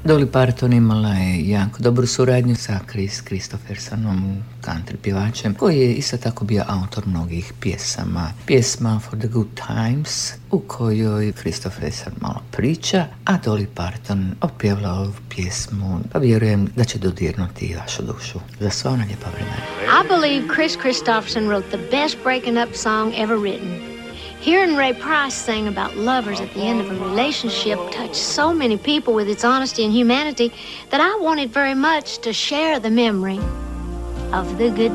Dolly Parton imala je jako dobru suradnju sa Kris Kristoffersonom, country pjevačem, koji je isto tako bio autor mnogih pjesama. Pjesma For the Good Times, u kojoj Kristofferson malo priča, a Dolly Parton otpjevala ovu pjesmu, pa vjerujem da će dodirnuti i vašu dušu. Za sva ona lijepa vremena. I believe Kris Kristofferson wrote the best breaking up song ever written. Hearing Ray Price sing about lovers at the end of a relationship touched so many people with its honesty and humanity that I wanted very much to share the memory of the good